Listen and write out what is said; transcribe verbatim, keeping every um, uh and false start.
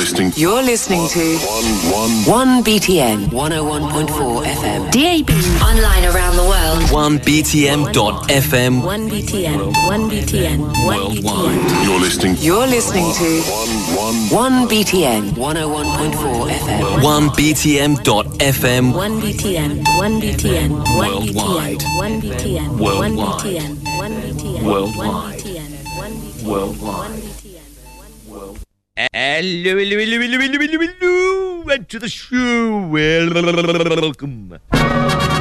listening. You're listening to One, one. one B T N one oh one point four F M. D A B. Online around the world. one B T M dot F M. one B T N. one B T N. one B T N. You're listening. You're listening to One, one. one B T N one oh one point four F M. one B T M dot F M. one B T N. one B T N. one B T N. one B T N. one B T N. one B T N. Worldwide. Worldwide. Hello, hello, hello, hello, hello, hello, hello, and to the show. Welcome.